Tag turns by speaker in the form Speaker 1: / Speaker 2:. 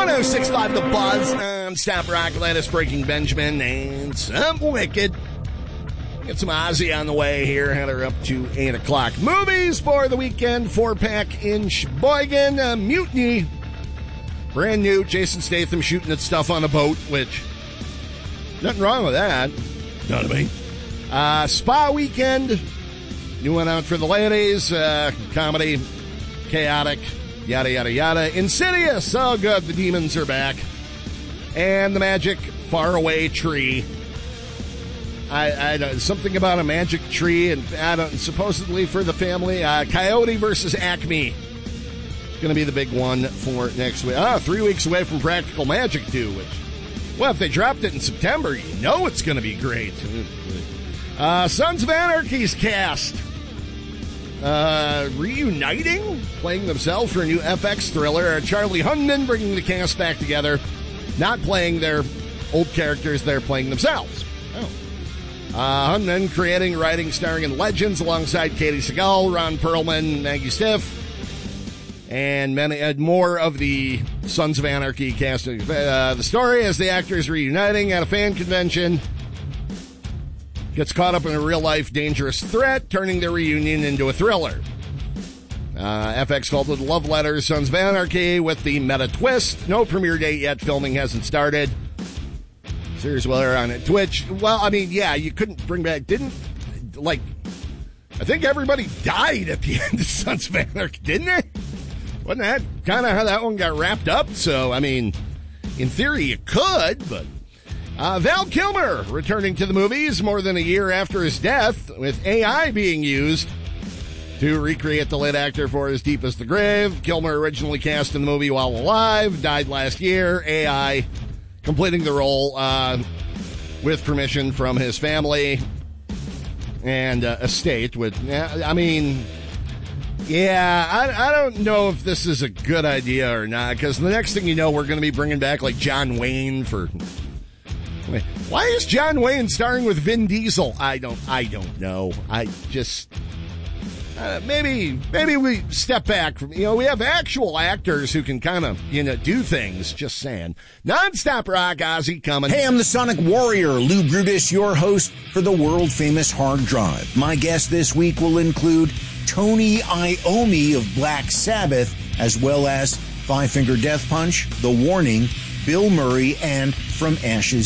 Speaker 1: 106.5 The Buzz, non-stop rock, latest Breaking Benjamin, and some Wicked. Get some Ozzy on the way here. Had her up to 8 o'clock. Movies for the weekend. 4-pack in Sheboygan. Mutiny. Brand new. Jason Statham shooting at stuff on a boat, which, nothing wrong with that. Not to me. Spa Weekend. New one out for the ladies. Comedy. Chaotic. Yada, yada, yada. Insidious. Oh, good. The demons are back. And The Magic Faraway Tree. I don't, something about a magic tree, and supposedly for the family. Coyote versus Acme. Going to be the big one for next week. 3 weeks away from Practical Magic 2, which, well, if they dropped it in September, you know it's going to be great. Sons of Anarchy's cast. Reuniting, playing themselves for a new FX thriller. Charlie Hunnam bringing the cast back together, not playing their old characters, they're playing themselves. Hunnam creating, writing, starring in Legends alongside Katie Seagal, Ron Perlman, Maggie Stiff, and many more of the Sons of Anarchy cast. The story as the actors reuniting at a fan convention gets caught up in a real-life dangerous threat, turning their reunion into a thriller. FX called it Love Letters, Sons of Anarchy, with the meta twist. No premiere date yet. Filming hasn't started. Series Weller on it. Twitch. Well, I mean, yeah, you couldn't bring back... I think everybody died at the end of Sons of Anarchy, didn't it? Wasn't that kind of how that one got wrapped up? So, I mean, in theory you could, but... Val Kilmer returning to the movies more than a year after his death, with AI being used to recreate the late actor for As Deep as the Grave. Kilmer originally cast in the movie while alive, died last year. AI completing the role with permission from his family and estate. I don't know if this is a good idea or not, because the next thing you know, we're going to be bringing back like John Wayne for... Why is John Wayne starring with Vin Diesel? I don't know. I just... maybe we step back from, we have actual actors who can kind of, do things. Just saying. Non-stop rock, Ozzy coming.
Speaker 2: Hey, I'm the Sonic Warrior, Lou Brutus, your host for the world-famous Hard Drive. My guest this week will include Tony Iommi of Black Sabbath, as well as Five Finger Death Punch, The Warning, Bill Murray, and From Ashes